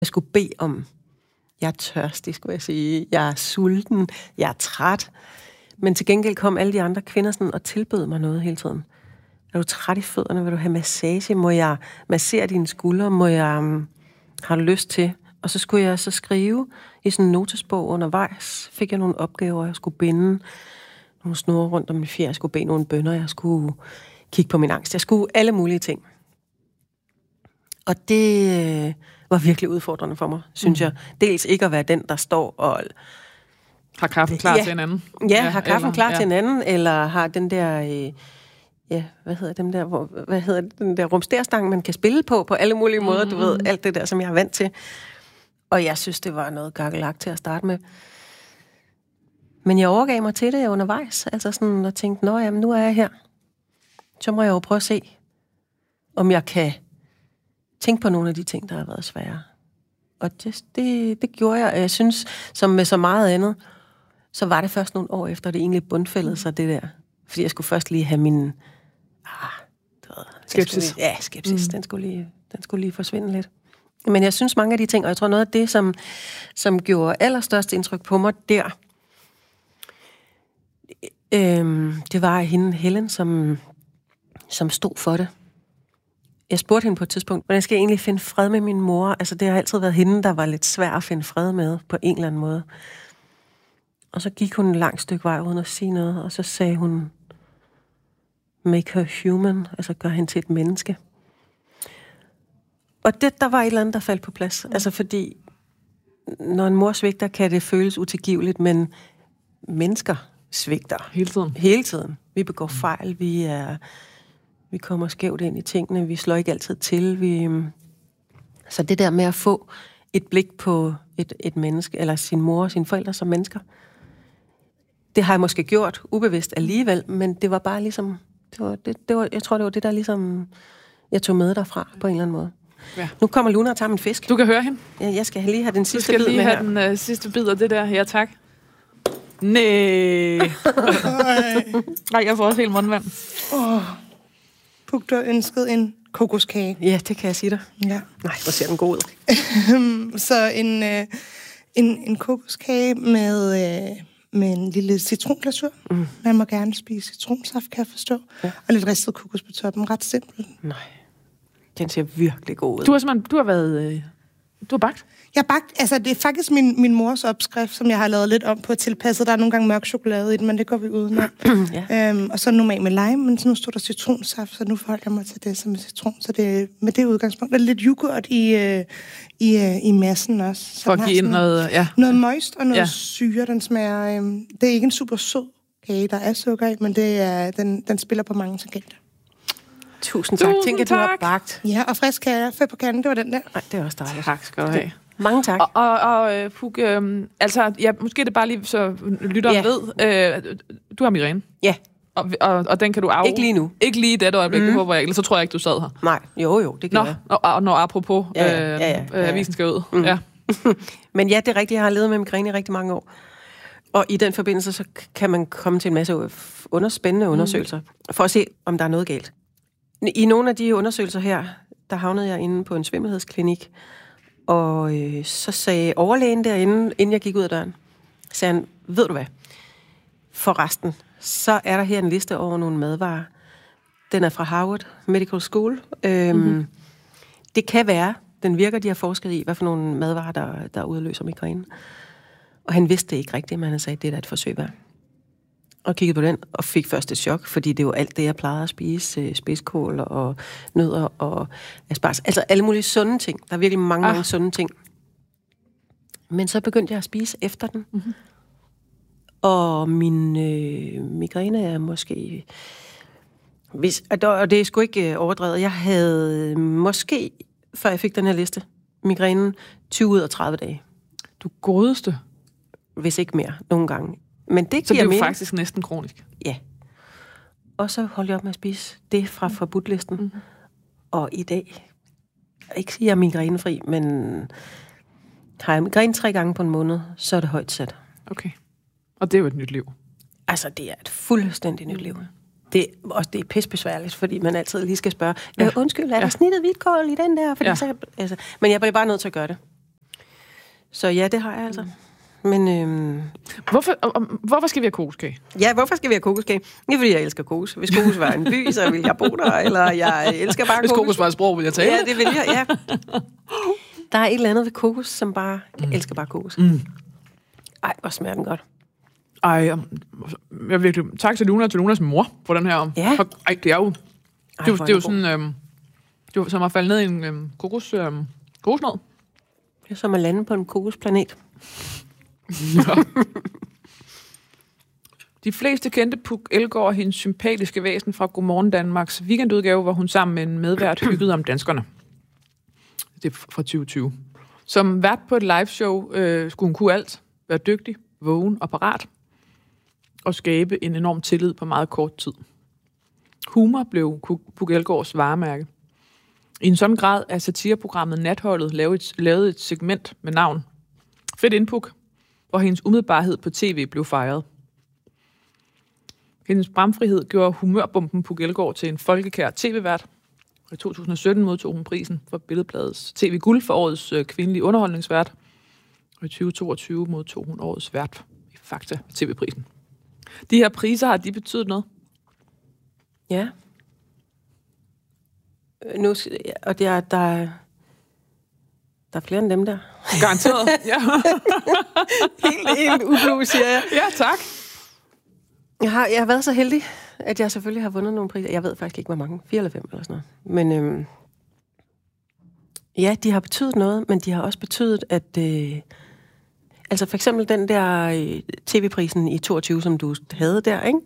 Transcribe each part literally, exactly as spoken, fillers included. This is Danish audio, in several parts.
Jeg skulle bede om, jeg er tørstig, skulle jeg sige. Jeg er sulten. Jeg er træt. Men til gengæld kom alle de andre kvinder sådan og tilbød mig noget hele tiden. Er du træt i fødderne? Vil du have massage? Må jeg massere dine skuldre? Må jeg... Um, har du lyst til? Og så skulle jeg så skrive i sådan en notesbog undervejs. Fik jeg nogle opgaver, jeg skulle binde nogle snore rundt om min fjer. Jeg skulle bede nogle bønner. Jeg skulle kigge på min angst. Jeg skulle alle mulige ting. Og det øh, var virkelig udfordrende for mig, synes mm. jeg. Dels ikke at være den, der står og... Har kaffen klar ja, til en anden. Ja, ja har kaffen eller, klar ja. til en anden, eller har den der... Øh, ja, hvad hedder dem der, hvor, hvad hedder den der rumsterstang, man kan spille på, på alle mulige måder, mm. du ved, alt det der, som jeg er vant til. Og jeg synes, det var noget gakkelagt til at starte med. Men jeg overgav mig til det undervejs, altså sådan, og tænkte, nå jamen, nu er jeg her. Så må jeg jo prøve at se, om jeg kan tænke på nogle af de ting, der har været svære. Og det, det, det gjorde jeg, og jeg synes, som med så meget andet, så var det først nogle år efter, det egentlig bundfældede sig, det der. Fordi jeg skulle først lige have min... Ah, du ved, skepsis. Lige, ja, skepsis. Mm. Den, skulle lige, den skulle lige forsvinde lidt. Men jeg synes mange af de ting, og jeg tror noget af det, som, som gjorde allerstørst indtryk på mig der, øhm, det var hende, Helen, som, som stod for det. Jeg spurgte hende på et tidspunkt, hvordan skal jeg egentlig finde fred med min mor? Altså, det har altid været hende, der var lidt svær at finde fred med, på en eller anden måde. Og så gik hun et langt stykke vej, uden at sige noget, og så sagde hun, make her human, altså gør hende til et menneske. Og det, der var et eller andet, der faldt på plads. Altså, fordi, når en mor svigter, kan det føles utilgiveligt, men mennesker svigter. Hele tiden. Hele tiden. Vi begår fejl, vi er... Vi kommer skævt ind i tingene, vi slår ikke altid til. Vi... Så det der med at få et blik på et, et menneske, eller sin mor og sine forældre som mennesker, det har jeg måske gjort ubevidst alligevel, men det var bare ligesom, det var, det, det var, jeg tror, det var det, der ligesom, jeg tog med derfra på en eller anden måde. Ja. Nu kommer Luna og tager min fisk. Du kan høre hende. Ja, jeg skal lige have den sidste bid bid med her. Du skal lige have den uh, sidste bid af det der. Ja, tak. Næh. Nej, jeg får også helt mundvand. Åh. Puk, du har ønsket en kokoskage. Ja, det kan jeg sige dig. Ja. Nej, hvor ser den god ud. Så en, øh, en, en kokoskage med, øh, med en lille citronglasur. Mm. Man må gerne spise citronsaft, kan jeg forstå. Ja. Og lidt ristet kokos på toppen. Ret simpelt. Nej, den ser virkelig god ud. Du har simpelthen, du har været, øh, du har bagt? Jeg har bagt, altså det er faktisk min, min mors opskrift, som jeg har lavet lidt om på tilpasset. Der er nogle gange mørk chokolade i den, men det går vi udenom. Ja. Øhm, og så normalt med lime, men nu står der citronsaft, så nu forholder jeg mig til det som med citron. Så det med det udgangspunkt. Der er lidt yoghurt i, øh, i, øh, i massen også. For at give ind noget, ja. Noget moist og noget ja. syre, den smager. Øh, det er ikke en super sød kage, der er sukker i, men det er, den, den spiller på mange tangenter. Tusind tak. Tusind Tænk, at du har bagt. Ja, og frisk kage, fedt på kanden, det var den der. Nej, det er også dejligt. Tak skal du have. Mange tak. Og, og, og Puk, øh, altså, ja, måske er det bare lige, så lytteren ja. ved, øh, du har migræne. Ja. Og, og, og den kan du af... Ikke lige nu. Ikke lige i det øjeblik, mm. det håber jeg ikke, ellers så tror jeg ikke, du sad her. Nej, jo jo, det kan Nå, jeg. og, og når apropos, ja, ja, ja, ja, ja. Øh, avisen skal ud. Mm. Ja. Men ja, det er rigtigt, jeg har levet med migræne i rigtig mange år. Og i den forbindelse, så kan man komme til en masse under, spændende undersøgelser, mm. for at se, om der er noget galt. I nogle af de undersøgelser her, der havnede jeg inde på en svimmelhedsklinik, og øh, så sagde overlægen derinde, inden jeg gik ud af døren, sagde han, ved du hvad, for resten, så er der her en liste over nogle madvarer. Den er fra Harvard Medical School. Øhm, mm-hmm. Det kan være, den virker, de har forsket i, hvad for nogle madvarer, der, der udløser migræne. Og han vidste det ikke rigtigt, men han sagde, det er da et forsøg værd. Og kiggede på den, og fik først et chok, fordi det var alt det, jeg plejede at spise. Spidskål og nødder og asparges. Altså alle mulige sunde ting. Der er virkelig mange, ah. mange sunde ting. Men så begyndte jeg at spise efter den. Mm-hmm. Og min øh, migræne er måske... Hvis, og det er sgu ikke overdrevet. Jeg havde måske, før jeg fik den her liste, migrænen tyve ud af tredive dage. Du godeste. Hvis ikke mere, nogle gange. Men det så det er jo mening. faktisk næsten kronisk. Ja. Og så holdt jeg op med at spise det fra forbudtlisten. Mm-hmm. Og i dag, ikke sige, jeg er migrænefri, men har jeg migræne tre gange på en måned, så er det højt sat. Okay. Og det er jo et nyt liv. Altså, det er et fuldstændig nyt liv. Det, også, det er pissebesværligt, fordi man altid lige skal spørge, ja. øh, undskyld, er der ja. snittet hvidkål i den der? Fordi ja. så, altså, men jeg bliver bare nødt til at gøre det. Så ja, det har jeg altså. Men, øhm, hvorfor, og, og, hvorfor skal vi have kokoskage? Ja, hvorfor skal vi have kokoskage? Det er, fordi jeg elsker kokos. Hvis kokos var en by, så ville jeg bo der, eller jeg elsker bare kokos. Hvis kokos var et sprog, vil jeg tale. Ja, det vil jeg, ja. Der er et eller andet ved kokos, som bare... Jeg mm. elsker bare kokos. Mm. Ej, hvor smager den godt. Ej, jeg er virkelig... Tak til Luna og til Lunas mor for den her... Ja. Ej, det er jo... Ej, det, er, det er jo sådan... Øhm, det er jo som at falde ned i en øhm, kokos... Øhm, kokosnød. Det er som at lande på en kokosplanet. Ja. De fleste kendte Puk Elgård og hendes sympatiske væsen fra Godmorgen Danmarks weekendudgave, hvor hun sammen med en medvært hyggede om danskerne. Det er fra tyve tyve. Som vært på et liveshow øh, skulle hun kunne alt. Være dygtig, vågen og parat. Og skabe en enorm tillid på meget kort tid. Humor blev Puk Elgårds varemærke. I en sådan grad er satireprogrammet Natholdet lavet et, lavet et segment med navn Fedt Indpuk, hvor hendes umiddelbarhed på tv blev fejret. Hendes bramfrihed gjorde humørbomben Puk Elgård til en folkekær tv-vært. I to tusind og sytten modtog hun prisen for Billedbladets T V-guld for årets øh, kvindelige underholdningsvært. Og i tyve toogtyve modtog hun årets vært i Fakta T V-prisen. De her priser, har de betydet noget? Ja. Nu, og der, der, der er flere end dem der. Garanteret, ja. helt, helt ublu, siger jeg. Ja, tak. Jeg har, jeg har været så heldig, at jeg selvfølgelig har vundet nogle priser. Jeg ved faktisk ikke, hvor mange. Fire eller fem eller sådan noget. Men øhm, ja, de har betydet noget, men de har også betydet, at... Øh, altså for eksempel den der øh, tv-prisen i toogtyve, som du havde der, ikke?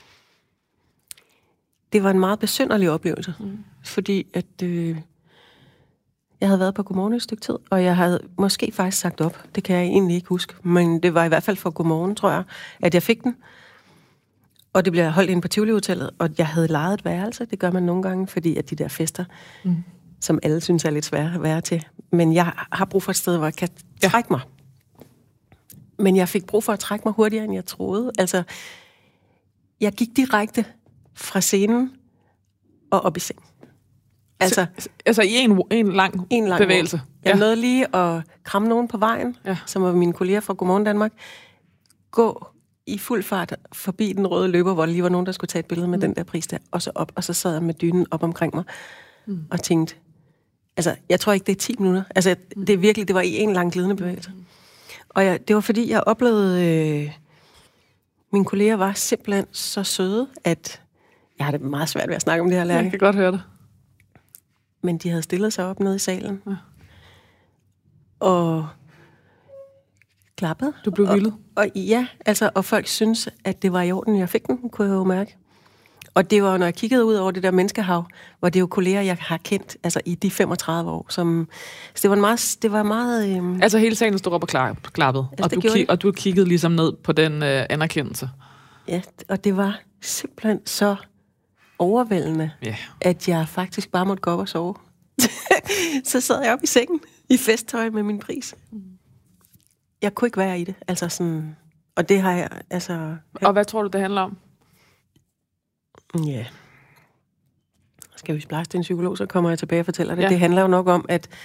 Det var en meget besynderlig oplevelse. Mm. Fordi at... Øh, jeg havde været på Godmorgen et stykke tid, og jeg havde måske faktisk sagt op. Det kan jeg egentlig ikke huske. Men det var i hvert fald for Godmorgen, tror jeg, at jeg fik den. Og det blev holdt inde på Tivoli Hotellet, og jeg havde lejet et værelse. Det gør man nogle gange, fordi at de der fester, mm. som alle synes er lidt svære at være til. Men jeg har brug for et sted, hvor jeg kan trække mig. Men jeg fik brug for at trække mig hurtigere, end jeg troede. Altså, jeg gik direkte fra scenen og op i seng. Altså, altså i en, en, lang en lang bevægelse. Jeg ja. nåede lige at kramme nogen på vejen, ja. som var mine kolleger fra Godmorgen Danmark. Gå i fuld fart forbi den røde løber, hvor der lige var nogen, der skulle tage et billede med mm. den der pris der, og så op, og så sad jeg med dynen op omkring mig, mm. og tænkte, altså, jeg tror ikke, det er ti minutter. Altså, det er virkelig, det var i en lang glidende bevægelse. Mm. Og jeg, det var fordi, jeg oplevede, øh, mine kolleger var simpelthen så søde, at jeg har det meget svært ved at snakke om det her, Lærke. Jeg kan godt høre det. Men de havde stillet sig op nede i salen. Ja. Og klappet. Du blev vildt. Og, og ja, altså, og folk synes, at det var i orden, jeg fik den, kunne jeg jo mærke. Og det var, når jeg kiggede ud over det der menneskehav, hvor det jo kolleger, jeg har kendt, altså i de femogtredive år, som... Så det var meget... Det var meget øhm, altså hele salen stod op og klar, klappede, altså, og, du ki- og du kiggede ligesom ned på den øh, anerkendelse. Ja, og det var simpelthen så overvældende, yeah. at jeg faktisk bare måtte gå op og sove. Så sad jeg op i sengen i festtøj med min pris. Jeg kunne ikke være i det, altså sådan... Og det har jeg, altså... Jeg... Og hvad tror du, det handler om? Ja. Yeah. Skal vi splads til en psykolog, så kommer jeg tilbage og fortæller det. Ja. Det handler jo nok om, at...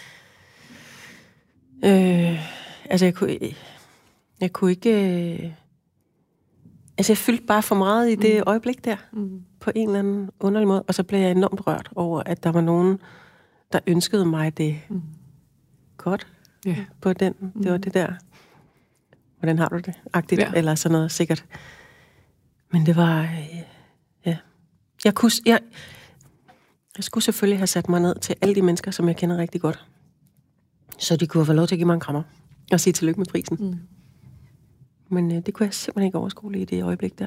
Øh, altså, jeg kunne... Jeg kunne ikke... Øh, altså, jeg fyldte bare for meget i det mm. øjeblik der. Mm. På en eller anden underlig måde. Og så blev jeg enormt rørt over, at der var nogen, der ønskede mig det mm. godt. Yeah. På den. Mm. Det var det der... Hvordan har du det? Agtigt, ja. Eller sådan noget, sikkert. Men det var... Øh, ja. Jeg, kunne, jeg, jeg skulle selvfølgelig have sat mig ned til alle de mennesker, som jeg kender rigtig godt. Så de kunne have fået lov til at give mig en krammer. Og sige tillykke med prisen. Mm. Men øh, det kunne jeg simpelthen ikke overskue i det øjeblik der.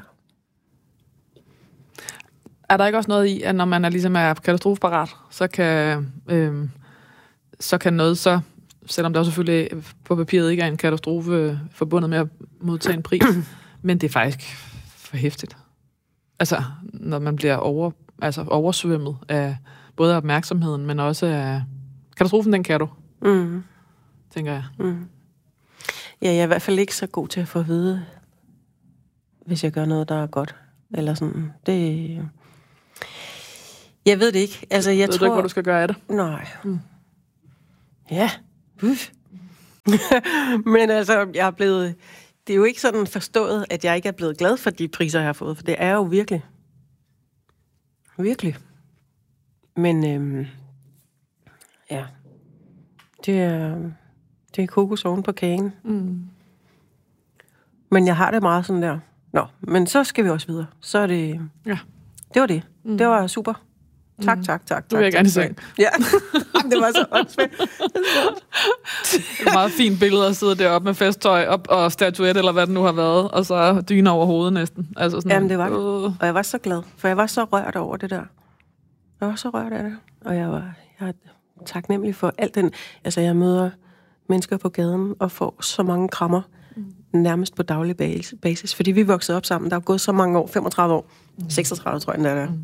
Er der ikke også noget i, at når man er ligesom er katastrofeparat, så kan, øh, så kan noget så... Selvom der selvfølgelig på papiret ikke er en katastrofe forbundet med at modtage en pris, men det er faktisk for hæftigt. Altså, når man bliver over, altså oversvømmet af både opmærksomheden, men også af katastrofen, den kan du, mm. tænker jeg. Mm. Ja, jeg er i hvert fald ikke så god til at få at vide, hvis jeg gør noget, der er godt. Eller sådan. Det... Jeg ved det ikke. Altså, jeg ved tror... du ikke, hvad du skal gøre af det? Nej. Mm. Ja. Uff. Men altså, jeg er blevet... Det er jo ikke sådan forstået, at jeg ikke er blevet glad for de priser, jeg har fået, for det er jo virkelig. Virkelig. Men øhm, ja, det er, det er kokos oven på kagen. Mm. Men jeg har det meget sådan der. Nå, men så skal vi også videre. Så er det... Ja. Det var det. Mm. Det var super. Tak, tak, tak, tak. Du vil jeg gerne sige. Ja, det var så åndssvagt. Det er meget fint billede at sidde deroppe med festtøj op og statuette, eller hvad det nu har været, og så dyner over hovedet næsten. Altså sådan, jamen, det var det. Øh. Og jeg var så glad, for jeg var så rørt over det der. Jeg var så rørt af det. Og jeg var jeg er taknemmelig for alt den... Altså, jeg møder mennesker på gaden og får så mange krammer, mm. nærmest på daglig basis. Fordi vi voksede op sammen. Der er gået så mange år, femogtredive år, mm. seksogtredive tror jeg, den er der. Mm.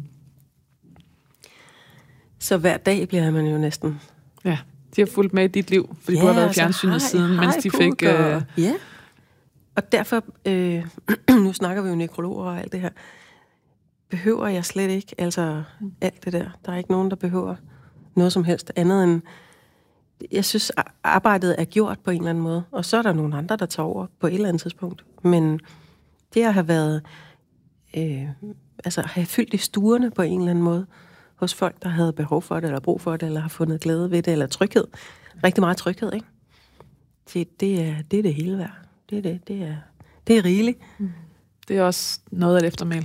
Så hver dag bliver man jo næsten... Ja, de har fulgt med i dit liv, fordi ja, du har været i fjernsynet altså, siden, mens de fik... Og, øh... Ja, og derfor, øh, nu snakker vi jo nekrologer og alt det her, behøver jeg slet ikke, altså alt det der. Der er ikke nogen, der behøver noget som helst andet end... Jeg synes, arbejdet er gjort på en eller anden måde, og så er der nogle andre, der tager over på et eller andet tidspunkt. Men det at have været... Øh, altså have fyldt i stuerne på en eller anden måde, hos folk, der havde behov for det, eller brug for det, eller har fundet glæde ved det, eller tryghed. Rigtig meget tryghed, ikke? Det, det, er, det er det hele værd. Det er det. Det er, det er rigeligt. Mm. Det er også noget af et eftermæl.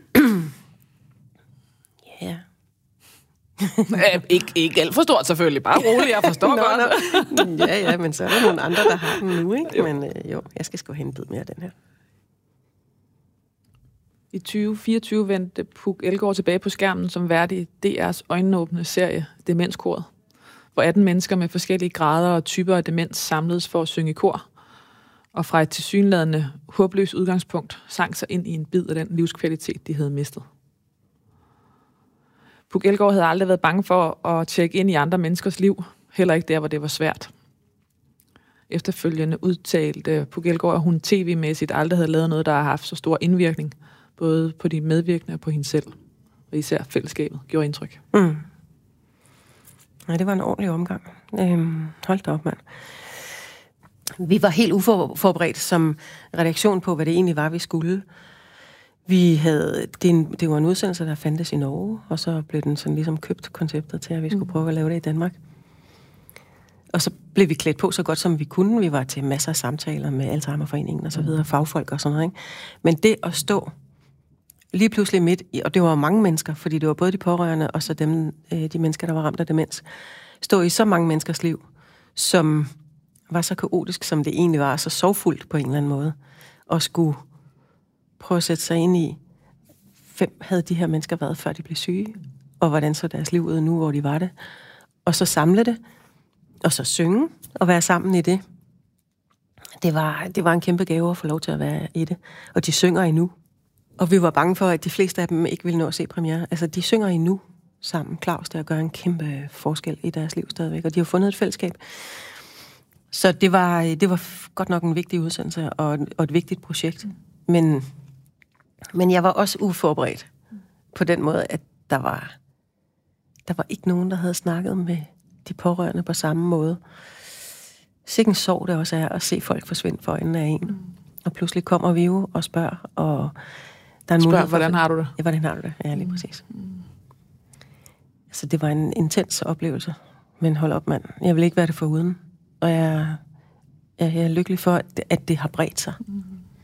Ja. Æh, ikke, ikke alt for stort selvfølgelig. Bare roligt, jeg forstår nå, godt. Nå. Ja, ja, men så er der nogle andre, der har den nu, ikke? Jo. Men øh, jo, jeg skal sgu have en bid mere af den her. I tyve fireogtyve vendte Puk Elgård tilbage på skærmen som vært i D R's øjenåbne serie Demenskoret, hvor atten mennesker med forskellige grader og typer af demens samledes for at synge i kor, og fra et tilsyneladende håbløst udgangspunkt sang sig ind i en bid af den livskvalitet, de havde mistet. Puk Elgård havde aldrig været bange for at tjekke ind i andre menneskers liv, heller ikke der, hvor det var svært. Efterfølgende udtalte Puk Elgård, at hun tv-mæssigt aldrig havde lavet noget, der har haft så stor indvirkning, både på de medvirkende og på hende selv. Og især fællesskabet gjorde indtryk. Mm. Nej, det var en ordentlig omgang. Øhm, hold da op, mand. Vi var helt uforberedt som redaktion på, hvad det egentlig var, vi skulle. Vi havde, det, en, det var en udsendelse, der fandtes i Norge, og så blev den sådan ligesom købt konceptet til, at vi skulle mm. prøve at lave det i Danmark. Og så blev vi klædt på så godt, som vi kunne. Vi var til masser af samtaler med Alzheimerforeningen og så videre, fagfolk og sådan noget, ikke? Men det at stå lige pludselig midt i, og det var mange mennesker, fordi det var både de pårørende og så dem, de mennesker, der var ramt af demens, stå i så mange menneskers liv, som var så kaotisk, som det egentlig var, så sorgfuldt på en eller anden måde, og skulle prøve at sætte sig ind i, hvem havde de her mennesker været, før de blev syge, og hvordan så deres liv ud nu, hvor de var det, og så samle det, og så synge, og være sammen i det. Det var, det var en kæmpe gave at få lov til at være i det, og de synger endnu. Og vi var bange for, at de fleste af dem ikke ville nå at se premiere. Altså, de synger endnu sammen. Claus, der gør en kæmpe forskel i deres liv stadigvæk, og de har fundet et fællesskab. Så det var, det var godt nok en vigtig udsendelse, og, og et vigtigt projekt. Men, men jeg var også uforberedt på den måde, at der var, der var ikke nogen, der havde snakket med de pårørende på samme måde. Sikken sorg det også er at se folk forsvinde for øjnene af en. Og pludselig kommer vi jo og spørger, og der er en spørg, hvordan har du det? Ja, hvordan har du det? Ja, lige præcis. Mm. Så det var en intens oplevelse. Men hold op, mand. Jeg vil ikke være det foruden. Og jeg, jeg, jeg er lykkelig for, at det, at det har bredt sig. Mm.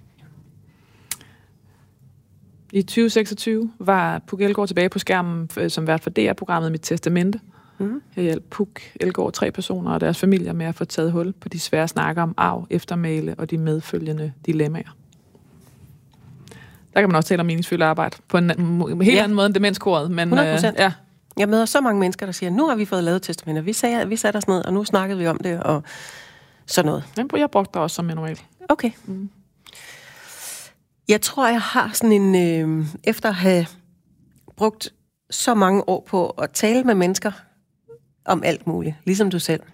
I tyve seksogtyve var Puk Elgård tilbage på skærmen som vært for D R-programmet Mit Testamente. Mm. Her hjalp Puk Elgård tre personer og deres familier med at få taget hul på de svære snakker om arv, eftermæle og de medfølgende dilemmaer. Der kan man også tale om meningsfyldt arbejde på en helt ja. anden måde end demenskoret. Men, hundrede procent. Øh, ja. Jeg møder så mange mennesker, der siger, nu har vi fået lavet testamenter. Vi, sagde, vi satte os ned, og nu snakkede vi om det, og sådan noget. Jeg brugte det også som manual. Okay. Mm. Jeg tror, jeg har sådan en... Øh, efter at have brugt så mange år på at tale med mennesker om alt muligt, ligesom du selv,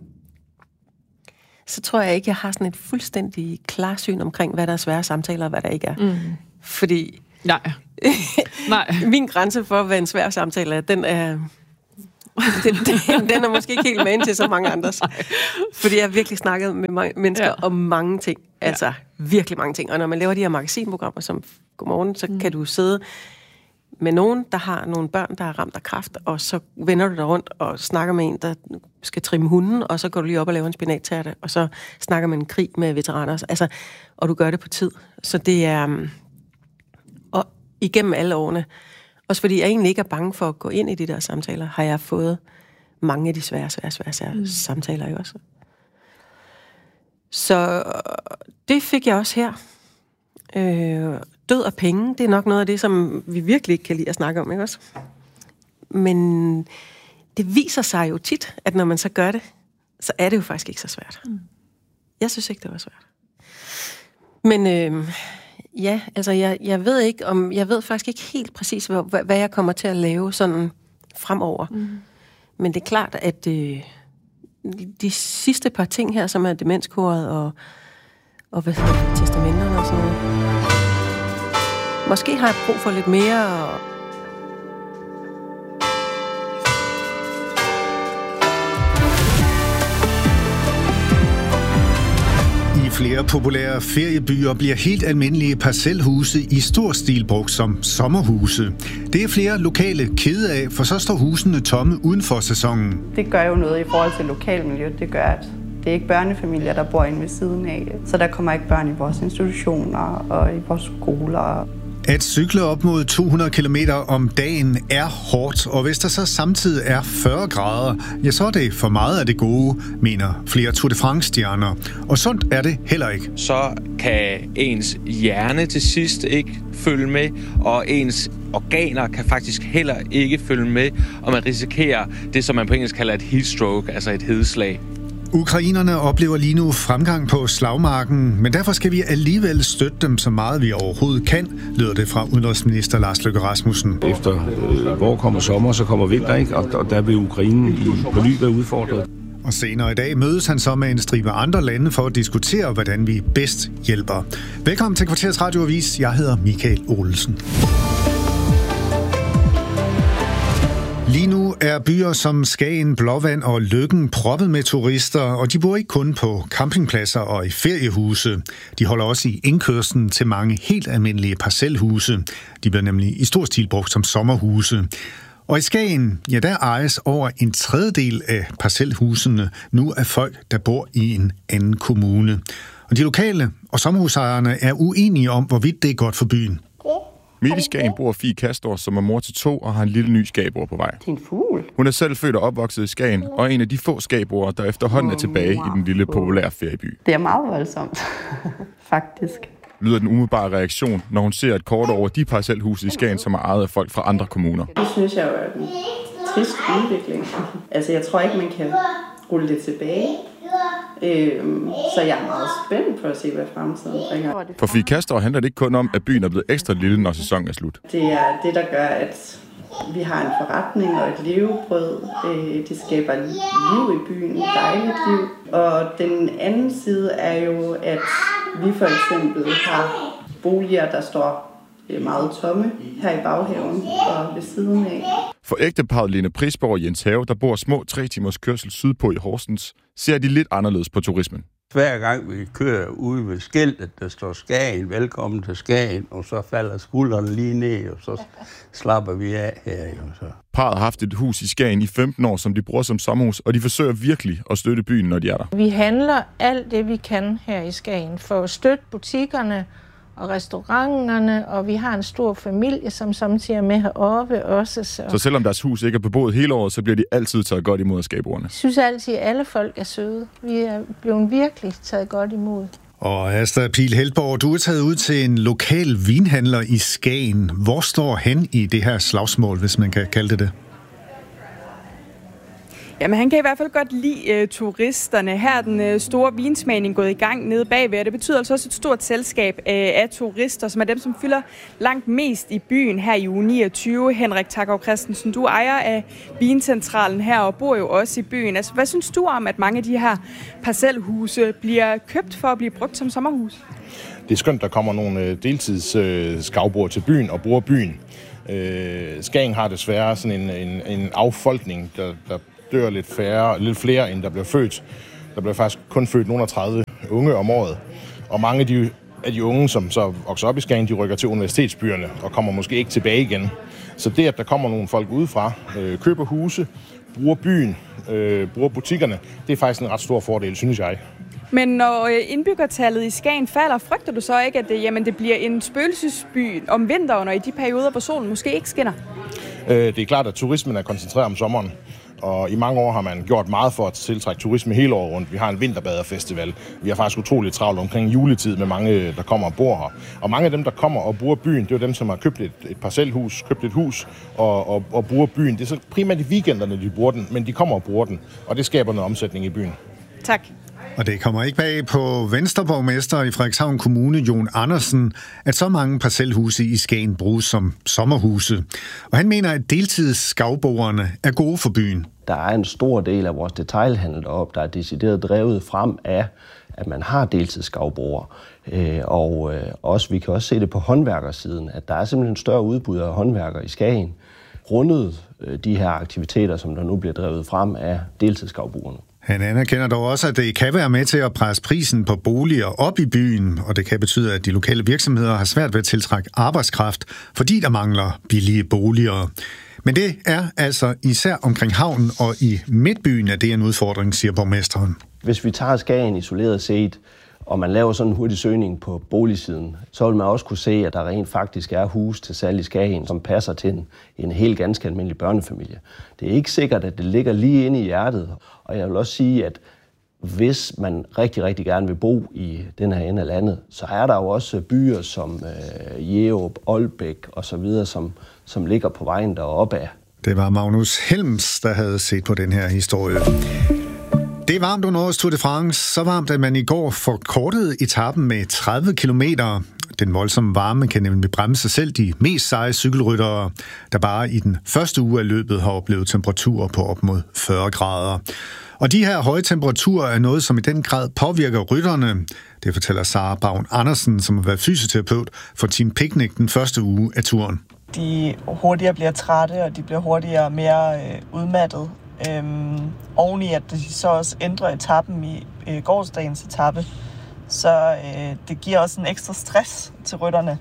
så tror jeg ikke, jeg har sådan et fuldstændig klarsyn omkring, hvad der er svære samtaler, og hvad der ikke er. Mm. Fordi... Nej. Nej. Min grænse for, hvad en svær samtale er, den er... Den, den, den er måske ikke helt man til så mange andres. Fordi jeg har virkelig snakket med mange mennesker ja. om mange ting. Altså ja. virkelig mange ting. Og når man laver de her magasinprogrammer som Godmorgen, så mm. kan du sidde med nogen, der har nogle børn, der er ramt af kræft, og så vender du dig rundt og snakker med en, der skal trimme hunden, og så går du lige op og laver en spinattærte, og så snakker man en krig med veteraner. Altså, og du gør det på tid. Så det er... Og igennem alle årene, også fordi jeg egentlig ikke er bange for at gå ind i de der samtaler, har jeg fået mange af de svære, svære, svære, svære mm. samtaler jo også. Så det fik jeg også her. Øh, død og penge, det er nok noget af det, som vi virkelig ikke kan lide at snakke om, ikke også? Men det viser sig jo tit, at når man så gør det, så er det jo faktisk ikke så svært. Mm. Jeg synes ikke, det var svært. Men øh, ja, altså jeg, jeg ved ikke om, jeg ved faktisk ikke helt præcis, hvad, hvad jeg kommer til at lave sådan fremover. Mm. Men det er klart, at øh, de sidste par ting her, som er demenskoret og, og hvad hedder det, testamenterne og sådan noget, måske har jeg brug for lidt mere... Og I flere populære feriebyer bliver helt almindelige parcelhuse i stor stil brugt som sommerhuse. Det er flere lokale kede af, for så står husene tomme uden for sæsonen. Det gør jo noget i forhold til lokalmiljøet. Det gør, at det er ikke børnefamilier, der bor inde ved siden af. Så der kommer ikke børn i vores institutioner og i vores skoler. At cykle op mod to hundrede kilometer om dagen er hårdt, og hvis der så samtidig er fyrre grader, ja, så er det for meget af det gode, mener flere Tour de France-stjerner. Og sundt er det heller ikke. Så kan ens hjerne til sidst ikke følge med, og ens organer kan faktisk heller ikke følge med, og man risikerer det, som man på engelsk kalder et heat stroke, altså et hedeslag. Ukrainerne oplever lige nu fremgang på slagmarken, men derfor skal vi alligevel støtte dem så meget vi overhovedet kan, lyder det fra udenrigsminister Lars Løkke Rasmussen. Efter øh, hvor kommer sommer, så kommer vinter, ikke? Og, og der vil Ukraine i, på ny være udfordret. Og senere i dag mødes han så med en stribe andre lande for at diskutere, hvordan vi bedst hjælper. Velkommen til Kvarterets Radioavis. Jeg hedder Michael Olsen. Lige nu er byer som Skagen, Blåvand og Løkken proppet med turister, og de bor ikke kun på campingpladser og i feriehuse. De holder også i indkørslen til mange helt almindelige parcelhuse. De bliver nemlig i stor stil brugt som sommerhuse. Og i Skagen, ja, der ejes over en tredjedel af parcelhusene nu af folk, der bor i en anden kommune. Og de lokale og sommerhusejerne er uenige om, hvorvidt det er godt for byen. Midt i Skagen bor Fie Kastor, som er mor til to og har en lille ny skabor på vej. Det er en fugl. Hun er selv født og opvokset i Skagen, og er en af de få skaborer, der efterhånden er tilbage i den lille populære ferieby. Det er meget voldsomt, faktisk. Lyder den umiddelbare reaktion, når hun ser et kort over de parcelhuse i Skagen, som er ejet af folk fra andre kommuner. Det synes jeg jo er en trist udvikling. Altså, jeg tror ikke, man kan rulle det tilbage. Øhm, så jeg er meget spændt på at se, hvad fremtiden bringer. For Fie Kastor handler det ikke kun om, at byen er blevet ekstra lille, når sæsonen er slut. Det er det, der gør, at vi har en forretning og et levebrød. Det skaber liv i byen, et dejligt liv. Og den anden side er jo, at vi for eksempel har boliger, der står meget tomme her i baghaven og ved siden af. For ægteparret Lene Prisborg og Jens Have, der bor små tre timers kørsel sydpå i Horsens, ser de lidt anderledes på turismen. Hver gang vi kører ude ved skiltet, der står Skagen, velkommen til Skagen, og så falder skuldrene lige ned, og så slapper vi af her. Så. Parret har haft et hus i Skagen i femten år, som de bruger som sommerhus, og de forsøger virkelig at støtte byen, når de er der. Vi handler alt det, vi kan her i Skagen for at støtte butikkerne og restauranterne, og vi har en stor familie, som samtidig er med heroppe også. Så. så selvom deres hus ikke er beboet hele året, så bliver de altid taget godt imod af skaboerne. Jeg synes altid, at alle folk er søde. Vi er blevet virkelig taget godt imod. Og Asta Pihl Heldborg, du er taget ud til en lokal vinhandler i Skagen. Hvor står han i det her slagsmål, hvis man kan kalde det det? Jamen, han kan i hvert fald godt lide uh, turisterne. Her er den uh, store vinsmagning gået i gang nede bagved, og det betyder altså også et stort selskab uh, af turister, som er dem, som fylder langt mest i byen her i uge niogtyve. Henrik Takov Christensen, du ejer af vincentralen her og bor jo også i byen. Altså, hvad synes du om, at mange af de her parcelhuse bliver købt for at blive brugt som sommerhus? Det er skønt, der kommer nogle deltidsskavbord til byen og bruger byen. Øh, Skagen har desværre sådan en, en, en affolkning, der, der dør lidt, færre, lidt flere, end der bliver født. Der bliver faktisk kun født nogle af tredive unge om året. Og mange af de, af de unge, som så vokser op i Skagen, de rykker til universitetsbyerne og kommer måske ikke tilbage igen. Så det, at der kommer nogle folk udefra, øh, køber huse, bruger byen, øh, bruger butikkerne, det er faktisk en ret stor fordel, synes jeg. Men når indbyggertallet i Skagen falder, frygter du så ikke, at det, jamen, det bliver en spøgelsesby om vinteren og i de perioder, hvor solen måske ikke skinner? Øh, det er klart, at turismen er koncentreret om sommeren. Og i mange år har man gjort meget for at tiltrække turisme hele året rundt. Vi har en vinterbaderfestival. Vi har faktisk utroligt travlt omkring juletid med mange, der kommer og bor her. Og mange af dem, der kommer og bruger byen, det er dem, som har købt et, et parcelhus, købt et hus og, og, og bruger byen. Det er så primært i weekenderne, de bruger den, men de kommer og bruger den. Og det skaber noget omsætning i byen. Tak. Og det kommer ikke bag på Venstreborgmester i Frederikshavn Kommune, Jon Andersen, at så mange parcelhuse i Skagen bruges som sommerhuse. Og han mener, at deltidsskavboerne er gode for byen. Der er en stor del af vores detailhandel deroppe, der er decideret drevet frem af, at man har deltidsskavboere. Og også, vi kan også se det på håndværkersiden, at der er simpelthen en større udbud af håndværkere i Skagen, rundet de her aktiviteter, som der nu bliver drevet frem af deltidsskavboerne. Han anerkender dog også, at det kan være med til at presse prisen på boliger op i byen, og det kan betyde, at de lokale virksomheder har svært ved at tiltrække arbejdskraft, fordi der mangler billige boliger. Men det er altså især omkring havnen og i midtbyen, at det er en udfordring, siger borgmesteren. Hvis vi tager Skagen isoleret set, og man laver sådan en hurtig søgning på boligsiden, så vil man også kunne se, at der rent faktisk er hus til salg i Skagen, som passer til en, en helt ganske almindelig børnefamilie. Det er ikke sikkert, at det ligger lige inde i hjertet, og jeg vil også sige, at hvis man rigtig, rigtig gerne vil bo i den her ende af landet, så er der jo også byer som øh, Jerup, Aalbæk og så videre, som, som ligger på vejen deroppe af. Det var Magnus Helms, der havde set på den her historie. Det er varmt under årets Tour de France, så varmt, at man i går forkortede etappen med tredive kilometer. Den voldsomme varme kan nemlig bremse selv de mest seje cykelryttere, der bare i den første uge af løbet har oplevet temperaturer på op mod fyrre grader. Og de her høje temperaturer er noget, som i den grad påvirker rytterne. Det fortæller Sara Bavn Andersen, som har været fysioterapeut for Team Picnic den første uge af turen. De hurtigere bliver trætte, og de bliver hurtigere mere øh, udmattet. Øhm, oven i, at de så også ændrer etappen i øh, gårsdagens etape, så øh, det giver også en ekstra stress til rytterne,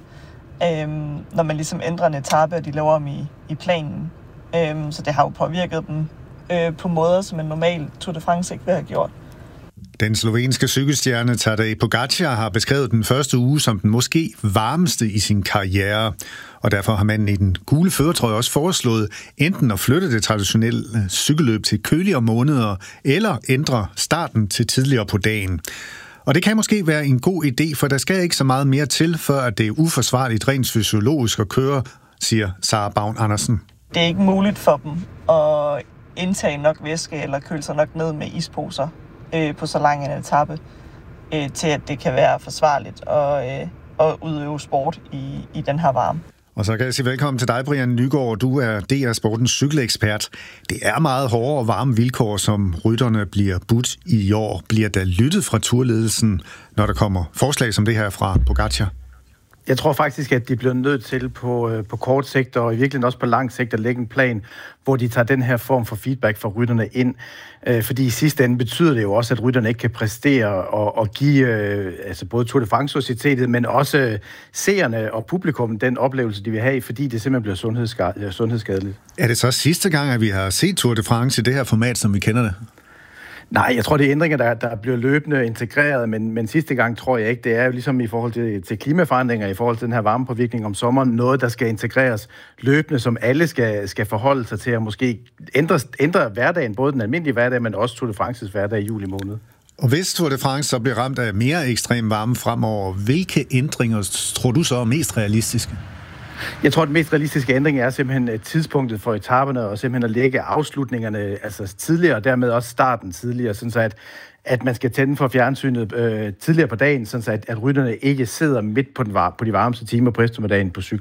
øhm, når man ligesom ændrer en etape, og de laver om i, i planen. Øhm, så det har jo påvirket dem øh, på måder, som en normal Tour de France ikke vil have gjort. Den slovenske cykelstjerne Tadej Pogačar har beskrevet den første uge som den måske varmeste i sin karriere. Og derfor har manden i den gule førertrøje også foreslået enten at flytte det traditionelle cykelløb til køligere måneder, eller ændre starten til tidligere på dagen. Og det kan måske være en god idé, for der skal ikke så meget mere til, før at det er uforsvarligt rent fysiologisk at køre, siger Sara Bavn Andersen. Det er ikke muligt for dem at indtage nok væske eller køle sig nok ned med isposer øh, på så lang en etape, øh, til at det kan være forsvarligt at, øh, at udøve sport i, i den her varme. Og så kan jeg sige velkommen til dig, Brian Nygaard. Du er D R Sportens cykelekspert. Det er meget hårde og varme vilkår, som rytterne bliver budt i år. Bliver der lyttet fra turledelsen, når der kommer forslag som det her fra Pogačar? Jeg tror faktisk, at de bliver nødt til på, på kort sigt og i virkeligheden også på lang sigt at lægge en plan, hvor de tager den her form for feedback fra rytterne ind. Fordi i sidste ende betyder det jo også, at rytterne ikke kan præstere og, og give altså både Tour de France-societetet, men også seerne og publikum den oplevelse, de vil have, fordi det simpelthen bliver sundhedsskadeligt. sundhedsskadeligt. Er det så sidste gang, at vi har set Tour de France i det her format, som vi kender det? Nej, jeg tror, det er ændringer, der, der bliver løbende integreret, men, men sidste gang tror jeg ikke. Det er jo ligesom i forhold til, til klimaforandringer, i forhold til den her varmepåvirkning om sommeren, noget, der skal integreres løbende, som alle skal, skal forholde sig til at måske ændre, ændre hverdagen, både den almindelige hverdag, men også Tour de France's hverdag i juli måned. Og hvis Tour de France så bliver ramt af mere ekstrem varme fremover, hvilke ændringer tror du så er mest realistiske? Jeg tror, at den mest realistiske ændring er simpelthen tidspunktet for etaperne, og simpelthen at lægge afslutningerne altså tidligere, og dermed også starten tidligere, sådan så at, at man skal tænde for fjernsynet øh, tidligere på dagen, sådan så at, at rytterne ikke sidder midt på, den var, på de varmeste timer på eftermiddagen på cyklen.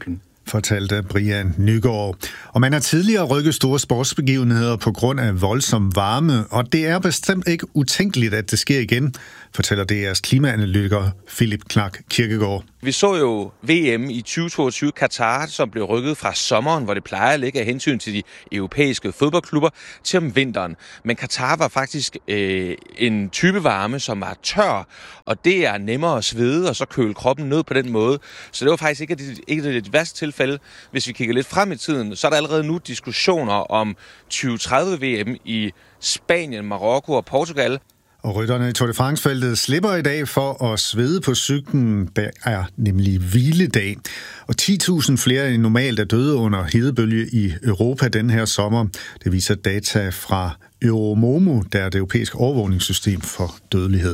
fortalte Brian Nygaard. Og man har tidligere rykket store sportsbegivenheder på grund af voldsom varme, og det er bestemt ikke utænkeligt, at det sker igen, fortæller D R's klimaanalytiker Philip Clark Kirkegaard. Vi så jo V M i tyve toogtyve Katar, som blev rykket fra sommeren, hvor det plejer at ligge af hensyn til de europæiske fodboldklubber, til om vinteren. Men Katar var faktisk øh, en type varme, som var tør, og det er nemmere at svede og så køle kroppen ned på den måde. Så det var faktisk ikke det, ikke det værste tilfælde. Hvis vi kigger lidt frem i tiden, så er der allerede nu diskussioner om tyve tredive V M i Spanien, Marokko og Portugal. Og rytterne i Tour de France-feltet slipper i dag for at svede på cyklen. Der er nemlig hviledag. Og ti tusind flere end normalt er døde under hedebølge i Europa den her sommer. Det viser data fra Euromomo, der er det europæiske overvågningssystem for dødelighed.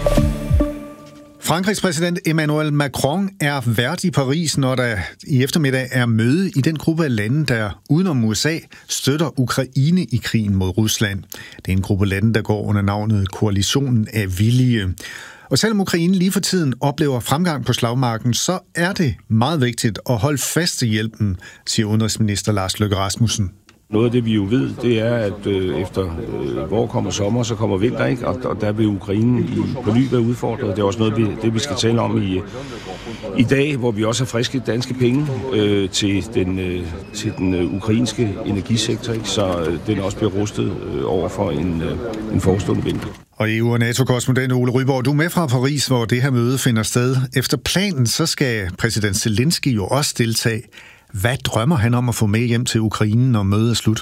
Frankrigs præsident Emmanuel Macron er vært i Paris, når der i eftermiddag er møde i den gruppe af lande, der udenom U S A støtter Ukraine i krigen mod Rusland. Det er en gruppe lande, der går under navnet Koalitionen af Villige. Og selvom Ukraine lige for tiden oplever fremgang på slagmarken, så er det meget vigtigt at holde fast i hjælpen, siger udenrigsminister Lars Løkke Rasmussen. Noget af det, vi jo ved, det er, at øh, efter øh, hvor kommer sommer, så kommer vinter, ikke? Og, og der vil Ukraine i, på ny være udfordret. Det er også noget, vi, det vi skal tale om i, i dag, hvor vi også har friske danske penge øh, til den, øh, til den øh, ukrainske energisektor, ikke? Så øh, den også bliver rustet øh, over for en, øh, en forestående vinter. Og E U- og NATO-korrespondent Ole Ryborg, du er med fra Paris, hvor det her møde finder sted. Efter planen, så skal præsident Zelensky jo også deltage. Hvad drømmer han om at få med hjem til Ukraine, når mødet er slut?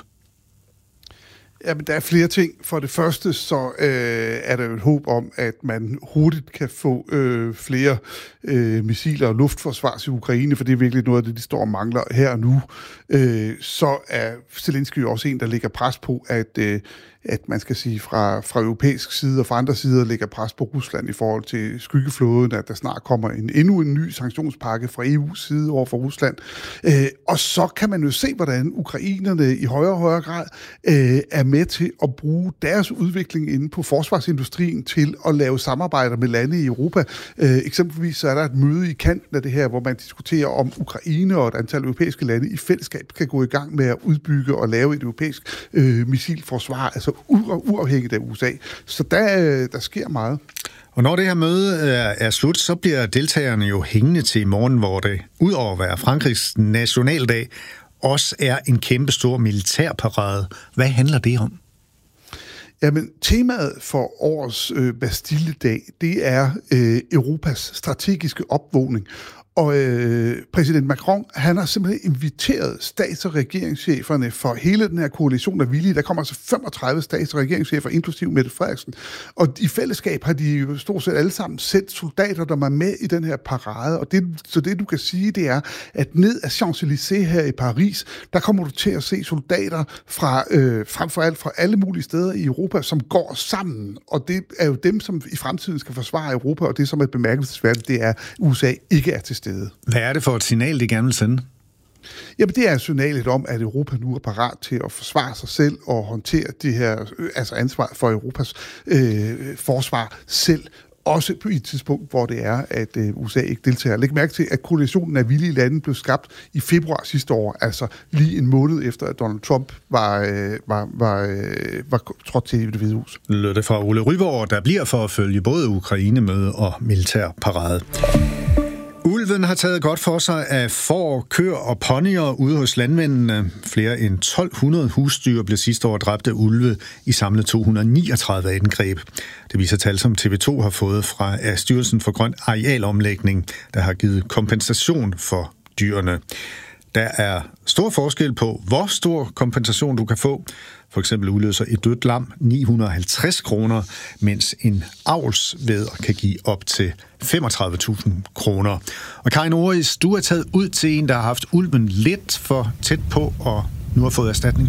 Jamen, der er flere ting. For det første, så øh, er der jo et håb om, at man hurtigt kan få øh, flere øh, missiler og luftforsvar til Ukraine, for det er virkelig noget af det, de står og mangler her og nu. Øh, så er Zelensky jo også en, der lægger pres på, at, øh, at man skal sige fra, fra europæisk side og fra andre sider lægger pres på Rusland i forhold til skyggeflåden, at der snart kommer en endnu en ny sanktionspakke fra E U's side over for Rusland. Øh, og så kan man jo se, hvordan ukrainerne i højere og højere grad øh, er med til at bruge deres udvikling inden på forsvarsindustrien til at lave samarbejder med lande i Europa. Øh, eksempelvis så er der et møde i kanten af det her, hvor man diskuterer om Ukraine og et antal europæiske lande i fællesskab kan gå i gang med at udbygge og lave et europæisk øh, missilforsvar, altså uafhængigt af U S A. Så der, der sker meget. Og når det her møde er, er slut, så bliver deltagerne jo hængende til i morgen, hvor det, udover at være Frankrigs nationaldag, også er en kæmpe stor militærparade. Hvad handler det om? Jamen, temaet for årets øh, Bastille-dag, det er øh, Europas strategiske opvågning. Og øh, præsident Macron, han har simpelthen inviteret stats- og regeringscheferne for hele den her koalition af villige. Der kommer altså femogtredive stats- og regeringschefer, inklusive Mette Frederiksen. Og i fællesskab har de jo stort set alle sammen sendt soldater, der var med i den her parade. Og det, så det, du kan sige, det er, at ned ad Champs-Élysées her i Paris, der kommer du til at se soldater fra, øh, frem for alt fra alle mulige steder i Europa, som går sammen. Og det er jo dem, som i fremtiden skal forsvare Europa, og det, som er bemærkelsesværdigt, det er, at U S A ikke er til stede. Hvad er det for et signal, de gerne vil sende? Jamen, det er signalet om, at Europa nu er parat til at forsvare sig selv og håndtere det her, altså ansvar for Europas øh, forsvar selv, også på et tidspunkt, hvor det er, at øh, U S A ikke deltager. Læg mærke til, at koalitionen af villige lande blev skabt i februar sidste år, altså lige en måned efter, at Donald Trump var, øh, var, var, øh, var trådt til Det Hvide Hus. Lød det fra Ole Ryborg, der bliver for at følge både Ukraine-møde og militærparade. Ulven har taget godt for sig af får, køer og ponyer ude hos landmændene. Flere end tolv hundrede husdyr blev sidste år dræbt af ulve i samlet to hundrede niogtredive angreb. Det viser tal, som T V to har fået fra af Styrelsen for Grøn Arealomlægning, der har givet kompensation for dyrene. Der er stor forskel på, hvor stor kompensation du kan få. For eksempel udløser et dødt lam ni hundrede og halvtreds kroner, mens en avlsvædder kan give op til femogtredive tusind kroner. Og Karin Oris, du er taget ud til en, der har haft ulven lidt for tæt på og nu har fået erstatning.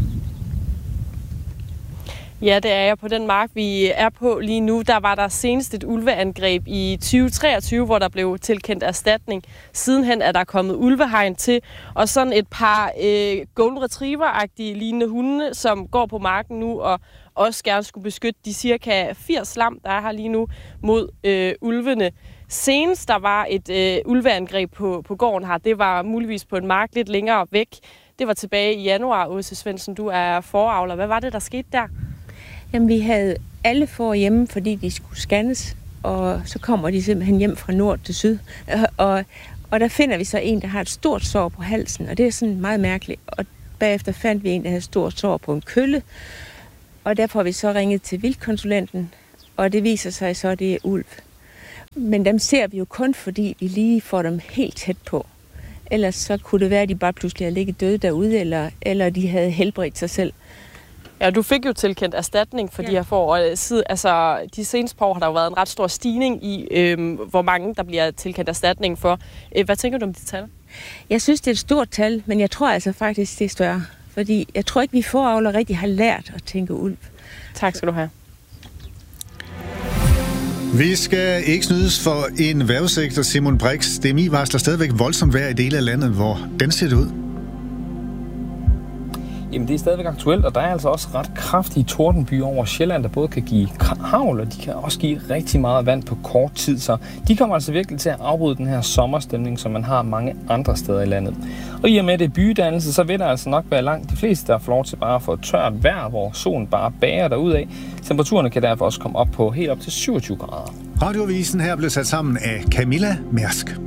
Ja, det er jeg. På den mark, vi er på lige nu, der var der senest et ulveangreb i tyve treogtyve, hvor der blev tilkendt erstatning. Sidenhen er der kommet ulvehegn til, og sådan et par øh, golden retriever-agtige lignende hunde, som går på marken nu og, også gerne skulle beskytte de cirka firs lam, der er her lige nu, mod øh, ulvene. Senest der var et øh, ulveangreb på, på gården her, det var muligvis på en mark lidt længere væk. Det var tilbage i januar. Åse Svendsen, du er foravler. Hvad var det, der skete der? Jamen, vi havde alle får hjemme, fordi de skulle scannes, og så kommer de simpelthen hjem fra nord til syd. Og, og der finder vi så en, der har et stort sår på halsen, og det er sådan meget mærkeligt. Og bagefter fandt vi en, der havde et stort sår på en kølle, og derfor har vi så ringet til vildkonsulenten, og det viser sig så, at det er ulv. Men dem ser vi jo kun, fordi vi lige får dem helt tæt på. Ellers så kunne det være, at de bare pludselig havde ligget døde derude, eller, eller de havde helbredt sig selv. Ja, du fik jo tilkendt erstatning for ja. de her får, og altså, de seneste par år har der jo været en ret stor stigning i, øhm, hvor mange der bliver tilkendt erstatning for. Hvad tænker du om de tal? Jeg synes, det er et stort tal, men jeg tror altså faktisk, det er større. Fordi jeg tror ikke, vi foravler rigtig har lært at tænke ulv. Tak skal du have. Vi skal ikke snydes for en vejrudsigter, Simon Brix. D M I varsler stadigvæk voldsomt vejr i dele af landet. Hvordan ser det ud? Jamen, det er stadigvæk aktuelt, og der er altså også ret kraftige tordenbyer over Sjælland, der både kan give hagl, og de kan også give rigtig meget vand på kort tid. Så de kommer altså virkelig til at afbryde den her sommerstemning, som man har mange andre steder i landet. Og i og med det bydannelse, så vil der altså nok være langt de fleste, der får lov til bare at få tørt vejr, hvor solen bare bager derudad. Temperaturerne kan derfor også komme op på helt op til syvogtyve grader. Radioavisen her blev sat sammen af Camilla Mærsk.